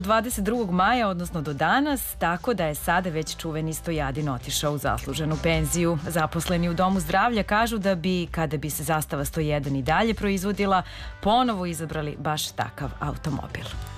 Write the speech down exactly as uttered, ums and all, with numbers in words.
dvadeset drugog maja, odnosno do danas, tako da je sada već čuveni Stojadin otišao u zasluženu penziju. Zaposleni u Domu zdravlja kažu da bi, kada bi se zastava sto jedan i dalje proizvodila, ponovo izabrali baš takav automobil.